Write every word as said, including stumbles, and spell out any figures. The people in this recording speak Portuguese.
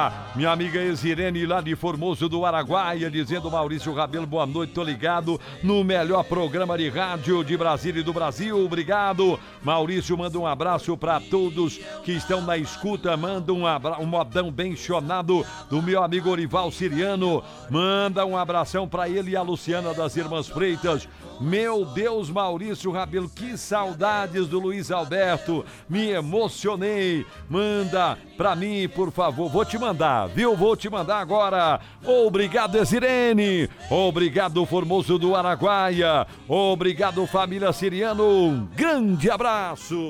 Araguaia. Minha amiga Exirene lá de Formoso do Araguaia, dizendo: Maurício Rabelo, boa noite, tô ligado no melhor programa de rádio de Brasília e do Brasil. Obrigado. Maurício, manda um abraço para todos que estão na escuta. Manda um, abra... um modão bem chonado do meu amigo Orival Siriano. Manda um abração para ele e a Luciana das Irmãs Freitas. Meu Deus, Maurício Rabelo, que saudades do Luiz Alberto. Me emocionei. Manda pra mim, por favor. Vou te mandar, viu? Vou te mandar agora. Obrigado, Exirene. Obrigado, Formoso do Araguaia. Obrigado, família Siriano. Um grande abraço.